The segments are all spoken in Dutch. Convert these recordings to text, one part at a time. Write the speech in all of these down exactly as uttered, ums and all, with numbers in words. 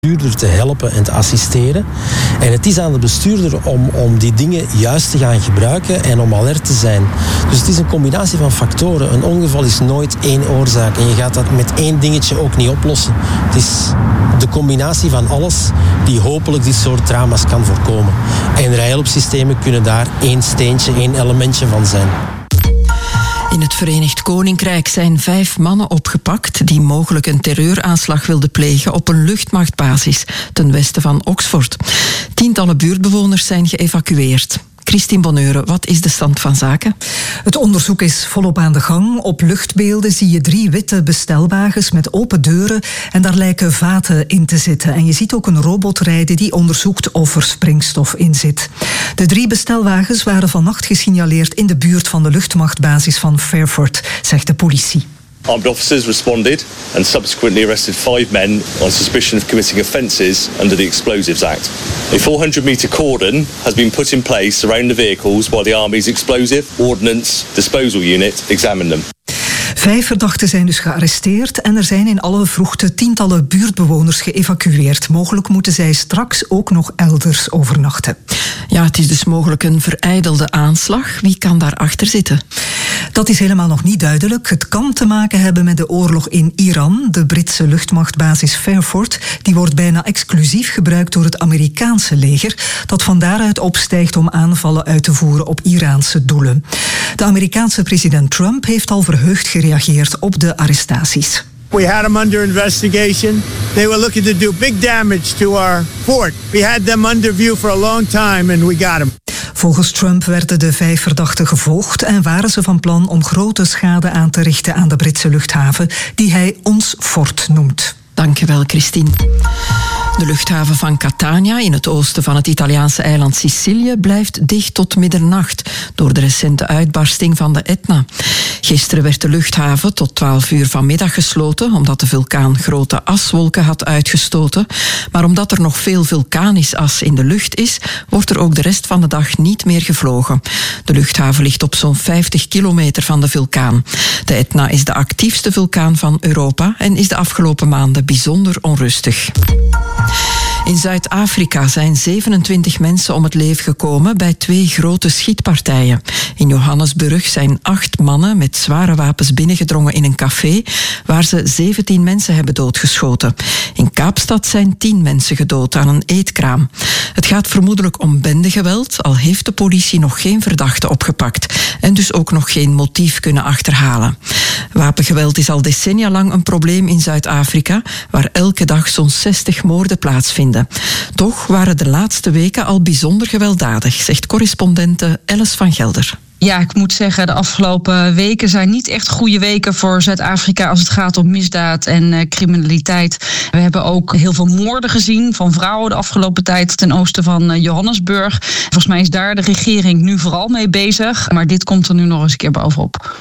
bestuurder te helpen en te assisteren. En het is aan de bestuurder om, om die dingen juist te gaan gebruiken en om alert te zijn. Dus het is een combinatie van factoren. Een ongeval is nooit één oorzaak en je gaat dat met één dingetje ook niet oplossen. Het is de combinatie van alles die hopelijk dit soort drama's kan voorkomen. En rijhulpsystemen kunnen daar één steentje, één elementje van zijn. In het Verenigd Koninkrijk zijn vijf mannen opgepakt die mogelijk een terreuraanslag wilden plegen op een luchtmachtbasis ten westen van Oxford. Tientallen buurtbewoners zijn geëvacueerd. Christine Bonneure, wat is de stand van zaken? Het onderzoek is volop aan de gang. Op luchtbeelden zie je drie witte bestelwagens met open deuren en daar lijken vaten in te zitten. En je ziet ook een robot rijden die onderzoekt of er springstof in zit. De drie bestelwagens waren vannacht gesignaleerd in de buurt van de luchtmachtbasis van Fairford, zegt de politie. Armed officers responded and subsequently arrested five men on suspicion of committing offences under the Explosives Act. A four hundred metre cordon has been put in place around the vehicles while the Army's Explosive Ordnance Disposal Unit examined them. Vijf verdachten zijn dus gearresteerd en er zijn in alle vroegte tientallen buurtbewoners geëvacueerd. Mogelijk moeten zij straks ook nog elders overnachten. Ja, het is dus mogelijk een verijdelde aanslag. Wie kan daarachter zitten? Dat is helemaal nog niet duidelijk. Het kan te maken hebben met de oorlog in Iran. De Britse luchtmachtbasis Fairford die wordt bijna exclusief gebruikt door het Amerikaanse leger, dat van daaruit opstijgt om aanvallen uit te voeren op Iraanse doelen. De Amerikaanse president Trump heeft al verheugd gereageerd op de arrestaties. We had them under investigation. They were looking to do big damage to our fort. We had them under view for a long time and we got them. Volgens Trump werden de vijf verdachten gevolgd en waren ze van plan om grote schade aan te richten aan de Britse luchthaven, die hij ons fort noemt. Dankjewel, Christine. De luchthaven van Catania in het oosten van het Italiaanse eiland Sicilië blijft dicht tot middernacht door de recente uitbarsting van de Etna. Gisteren werd de luchthaven tot twaalf uur vanmiddag gesloten omdat de vulkaan grote aswolken had uitgestoten. Maar omdat er nog veel vulkanisch as in de lucht is, wordt er ook de rest van de dag niet meer gevlogen. De luchthaven ligt op zo'n vijftig kilometer van de vulkaan. De Etna is de actiefste vulkaan van Europa en is de afgelopen maanden bijzonder onrustig. In Zuid-Afrika zijn zevenentwintig mensen om het leven gekomen bij twee grote schietpartijen. In Johannesburg zijn acht mannen met zware wapens binnengedrongen in een café waar ze zeventien mensen hebben doodgeschoten. In Kaapstad zijn tien mensen gedood aan een eetkraam. Het gaat vermoedelijk om bendegeweld, al heeft de politie nog geen verdachte opgepakt en dus ook nog geen motief kunnen achterhalen. Wapengeweld is al decennia lang een probleem in Zuid-Afrika, waar elke dag zo'n zestig moorden plaatsvinden. Toch waren de laatste weken al bijzonder gewelddadig, zegt correspondente Alice van Gelder. Ja, ik moet zeggen, de afgelopen weken zijn niet echt goede weken voor Zuid-Afrika als het gaat om misdaad en uh, criminaliteit. We hebben ook heel veel moorden gezien van vrouwen de afgelopen tijd ten oosten van uh, Johannesburg. Volgens mij is daar de regering nu vooral mee bezig, maar dit komt er nu nog eens een keer bovenop.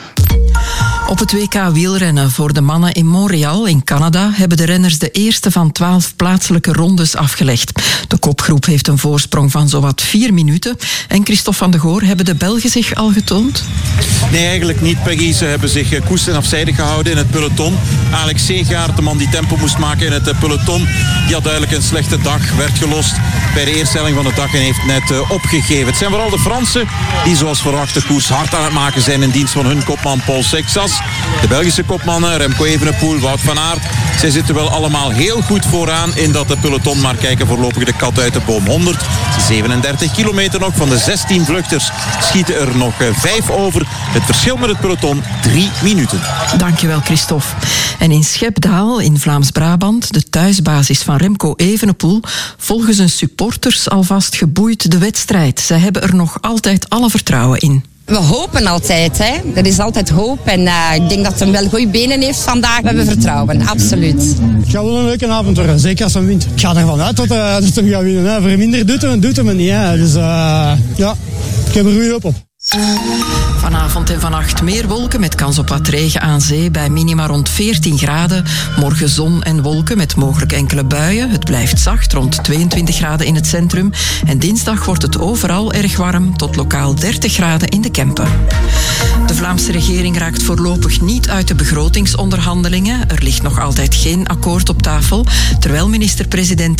Op het W K wielrennen voor de mannen in Montreal in Canada hebben de renners de eerste van twaalf plaatselijke rondes afgelegd. De kopgroep heeft een voorsprong van zowat vier minuten. En Christophe van de Goor, hebben de Belgen zich al getoond? Nee, eigenlijk niet, Peggy. Ze hebben zich koest en afzijdig gehouden in het peloton. Alex Segaard, de man die tempo moest maken in het peloton, die had duidelijk een slechte dag, werd gelost bij de eerste helling van de dag en heeft net uh, opgegeven. Het zijn vooral de Fransen die zoals verwacht de koers hard aan het maken zijn in dienst van hun kopman Paul Seixas. De Belgische kopmannen Remco Evenepoel, Wout van Aert, zij zitten wel allemaal heel goed vooraan in dat peloton, maar kijken voorlopig de kat uit de boom. honderdzevenendertig kilometer nog, van de zestien vluchters schieten er nog vijf over. Het verschil met het peloton, drie minuten. Dankjewel, Christophe. En in Schepdaal, in Vlaams-Brabant, de thuisbasis van Remco Evenepoel, volgen zijn supporters alvast geboeid de wedstrijd. Zij hebben er nog altijd alle vertrouwen in. We hopen altijd, hè. Er is altijd hoop en uh, ik denk dat hij wel goede benen heeft vandaag. We hebben vertrouwen, absoluut. Het gaat wel een leuke avond worden, zeker als hij wint. Ik ga ervan uit dat, uh, dat hij gaat winnen. Hè. Voor minder doet hij, doet hij me niet. Hè. Dus uh, ja, ik heb er goede hoop op. Vanavond en vannacht meer wolken met kans op wat regen aan zee bij minima rond veertien graden. Morgen zon en wolken met mogelijk enkele buien. Het blijft zacht rond tweeëntwintig graden in het centrum. En dinsdag wordt het overal erg warm tot lokaal dertig graden in de Kempen. De Vlaamse regering raakt voorlopig niet uit de begrotingsonderhandelingen. Er ligt nog altijd geen akkoord op tafel, terwijl minister-president